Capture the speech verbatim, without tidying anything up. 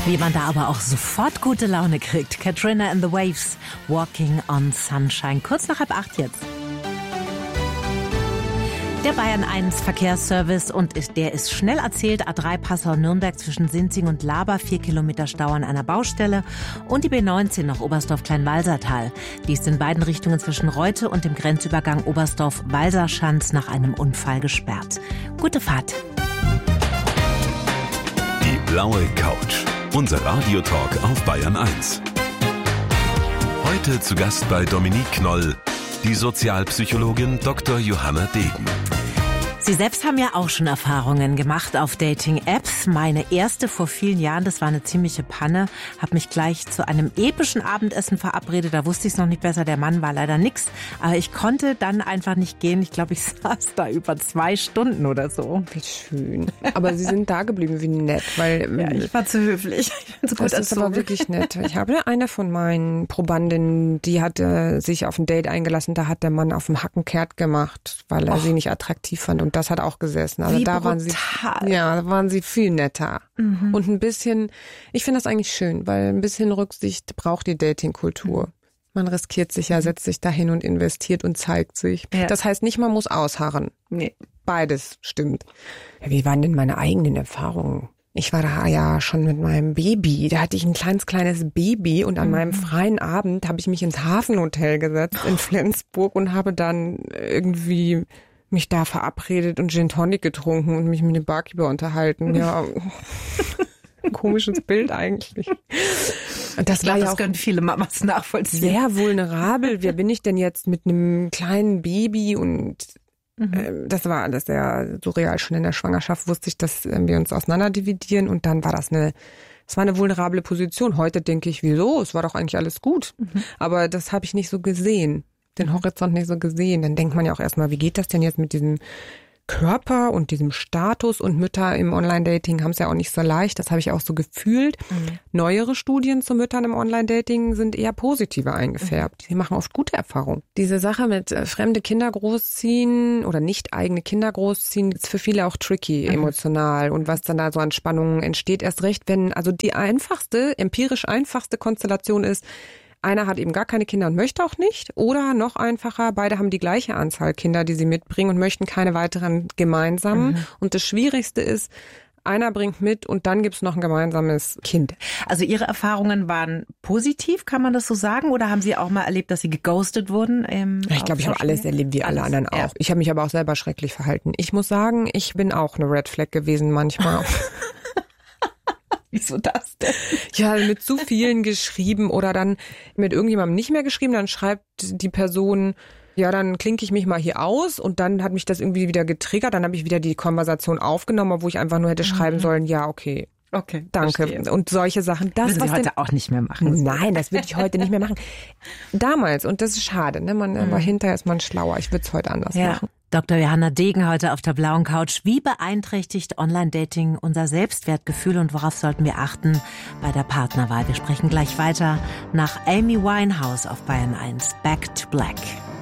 Wie man da aber auch sofort gute Laune kriegt. Katrina and the Waves, Walking on Sunshine. Kurz nach halb acht jetzt. Der Bayern eins Verkehrsservice und ist, der ist schnell erzählt. A drei Passau-Nürnberg zwischen Sinzing und Laber, vier Kilometer Stau an einer Baustelle. Und die B neunzehn nach Oberstdorf-Kleinwalsertal. Die ist in beiden Richtungen zwischen Reute und dem Grenzübergang Oberstdorf-Walserschanz nach einem Unfall gesperrt. Gute Fahrt. Die blaue Couch. Unser Radiotalk auf Bayern eins. Heute zu Gast bei Dominique Knoll, die Sozialpsychologin Doktor Johanna Degen. Sie selbst haben ja auch schon Erfahrungen gemacht auf Dating-Apps. Meine erste vor vielen Jahren, das war eine ziemliche Panne. Hab mich gleich zu einem epischen Abendessen verabredet. Da wusste ich es noch nicht besser. Der Mann war leider nix. Aber ich konnte dann einfach nicht gehen. Ich glaube, ich saß da über zwei Stunden oder so. Wie schön. Aber Sie sind da geblieben, wie nett. Weil, ja, ich war zu höflich. So das ist aber wirklich nett. Ich habe eine von meinen Probandinnen, die hatte sich auf ein Date eingelassen. Da hat der Mann auf dem Hacken kehrt gemacht, weil er Och. sie nicht attraktiv fand. Und das hat auch gesessen. Also Wie da brutal. waren sie, ja, da waren sie viel netter. Mhm. Und ein bisschen, ich finde das eigentlich schön, weil ein bisschen Rücksicht braucht die Datingkultur. Man riskiert sich ja, setzt sich dahin und investiert und zeigt sich. Ja. Das heißt nicht, man muss ausharren. Nee. Beides stimmt. Ja, wie waren denn meine eigenen Erfahrungen? Ich war da ja schon mit meinem Baby. Da hatte ich ein kleines, kleines Baby und an mhm. meinem freien Abend habe ich mich ins Hafenhotel gesetzt in Flensburg und habe dann irgendwie mich da verabredet und Gin Tonic getrunken und mich mit dem Barkeeper unterhalten. Ja, komisches Bild eigentlich. Und das ich glaub, war ja das auch können viele Mamas nachvollziehen. Sehr vulnerabel. Wer bin ich denn jetzt mit einem kleinen Baby? Und mhm. äh, das war alles sehr surreal. Schon in der Schwangerschaft wusste ich, dass äh, wir uns auseinanderdividieren. Und dann war das eine, es war eine vulnerable Position. Heute denke ich, wieso? Es war doch eigentlich alles gut. Mhm. Aber das habe ich nicht so gesehen. Den Horizont nicht so gesehen. Dann denkt man ja auch erstmal, wie geht das denn jetzt mit diesem Körper und diesem Status? Und Mütter im Online-Dating haben es ja auch nicht so leicht. Das habe ich auch so gefühlt. Mhm. Neuere Studien zu Müttern im Online-Dating sind eher positiver eingefärbt. Mhm. Die machen oft gute Erfahrungen. Diese Sache mit äh, fremde Kinder großziehen oder nicht eigene Kinder großziehen, ist für viele auch tricky, mhm. emotional. Und was dann da so an Spannungen entsteht, erst recht, wenn also die einfachste, empirisch einfachste Konstellation ist, einer hat eben gar keine Kinder und möchte auch nicht. Oder noch einfacher, beide haben die gleiche Anzahl Kinder, die sie mitbringen und möchten keine weiteren gemeinsam. Mhm. Und das Schwierigste ist, einer bringt mit und dann gibt's noch ein gemeinsames Kind. Also Ihre Erfahrungen waren positiv, kann man das so sagen? Oder haben Sie auch mal erlebt, dass Sie geghostet wurden? Ähm, ich glaube, ich habe alles erlebt, wie alle alles, anderen auch. Ja. Ich habe mich aber auch selber schrecklich verhalten. Ich muss sagen, ich bin auch eine Red Flag gewesen manchmal. Wieso das denn? Ja, mit zu vielen geschrieben oder dann mit irgendjemandem nicht mehr geschrieben. Dann schreibt die Person, ja, dann klinke ich mich mal hier aus und dann hat mich das irgendwie wieder getriggert. Dann habe ich wieder die Konversation aufgenommen, obwohl ich einfach nur hätte schreiben mhm. sollen, ja, okay. Okay, danke. Verstehe. Und solche Sachen. Das würde was Sie heute denn, auch nicht mehr machen. Nein, das würde ich heute nicht mehr machen. Damals, und das ist schade, ne? Man, mhm. aber hinterher ist man schlauer. Ich würde es heute anders ja. machen. Doktor Johanna Degen heute auf der blauen Couch. Wie beeinträchtigt Online-Dating unser Selbstwertgefühl und worauf sollten wir achten bei der Partnerwahl? Wir sprechen gleich weiter nach Amy Winehouse auf Bayern eins. Back to Black.